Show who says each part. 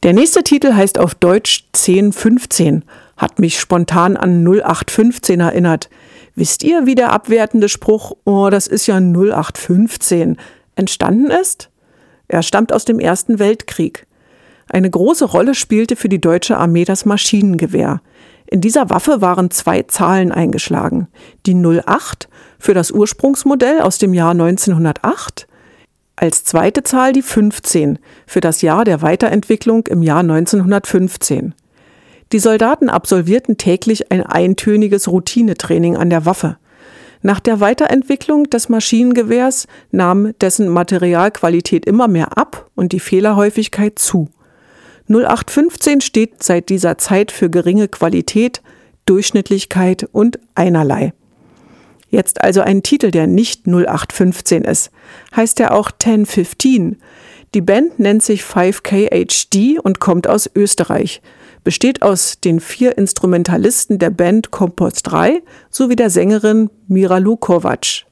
Speaker 1: Der nächste Titel heißt auf Deutsch 1015, hat mich spontan an 0815 erinnert. Wisst ihr, wie der abwertende Spruch, oh, das ist ja 0815, entstanden ist? Er stammt aus dem Ersten Weltkrieg. Eine große Rolle spielte für die deutsche Armee das Maschinengewehr. In dieser Waffe waren 2 Zahlen eingeschlagen. Die 08 für das Ursprungsmodell aus dem Jahr 1908, als zweite Zahl die 15 für das Jahr der Weiterentwicklung im Jahr 1915. Die Soldaten absolvierten täglich ein eintöniges Routinetraining an der Waffe. Nach der Weiterentwicklung des Maschinengewehrs nahm dessen Materialqualität immer mehr ab und die Fehlerhäufigkeit zu. 0815 steht seit dieser Zeit für geringe Qualität, Durchschnittlichkeit und einerlei. Jetzt also ein Titel, der nicht 0815 ist. Heißt er auch 1015. Die Band nennt sich 5K HD und kommt aus Österreich. Besteht aus den 4 Instrumentalisten der Band Kompost 3 sowie der Sängerin Mira Lukovac.